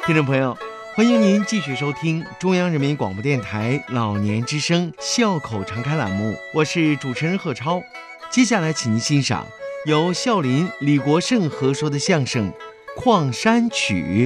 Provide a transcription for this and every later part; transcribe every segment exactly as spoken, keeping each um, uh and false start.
听众朋友，欢迎您继续收听中央人民广播电台老年之声笑口常开栏目，我是主持人贺超。接下来请您欣赏由孝林、李国盛合说的相声《矿山曲》。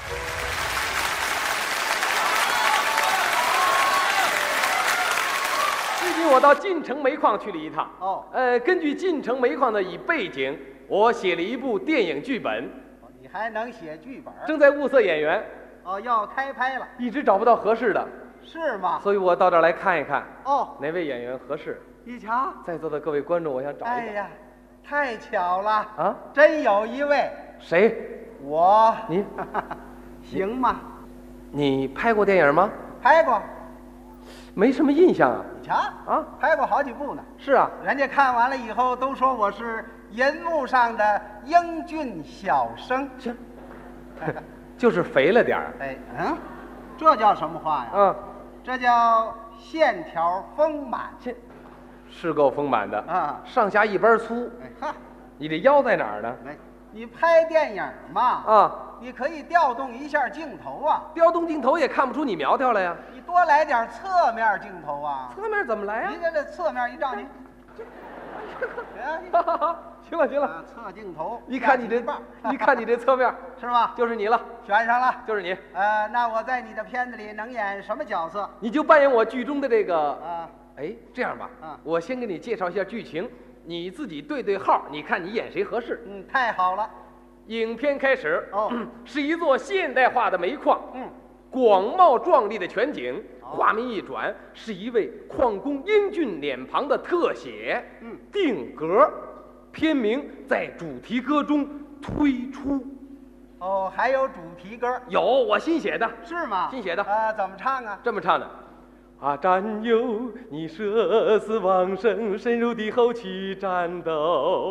最近我到晋城煤矿去了一趟。 哦， 呃，根据晋城煤矿的以背景，我写了一部电影剧本， 你还能写剧本？ 正在物色演员， 哦，要开拍了， 一直找不到合适的， 是吗？ 所以我到这儿来看一看， 哦， 哪位演员合适。 你瞧， 在座的各位观众，我想找一个。 哎呀，太巧了啊！ 真有一位， 谁？ 我， 你行吗？ 你拍过电影吗？ 拍过， 没什么印象啊。 你瞧啊， 拍过好几部呢。 是啊， 人家看完了以后都说我是银幕上的英俊小生。 行，就是肥了点儿。 哎，嗯，这叫什么话呀？ 嗯， 这叫线条丰满。 现是够丰满的啊， 上下一般粗。 哎哈， 你这腰在哪儿呢？ 没，你拍电影嘛， 啊， 你可以调动一下镜头啊， 调动镜头也看不出你苗条来呀。 你多来点侧面镜头啊。 侧面怎么来呀？ 你这这侧面一照你， 行了行了， 啊，侧镜头， 一看你这一半， 一看你这侧面， 是吧？ 就是你了， 选上了。 就是你。 呃，那我在你的片子里能演什么角色？ 你就扮演我剧中的这个。 啊， 哎，这样吧， 啊我先给你介绍一下剧情，你自己对对号，你看你演谁合适。 嗯，太好了。 影片开始， 哦， 是一座现代化的煤矿， 嗯， 广袤壮丽的全景。 哦画面一转，是一位矿工英俊脸庞的特写， 嗯， 定格。片名在主题歌中推出。 哦，还有主题歌， 有我新写的， 是吗？ 新写的。 啊，怎么唱啊？ 这么唱的。啊，战友，你舍死忘生，深入敌后去战斗。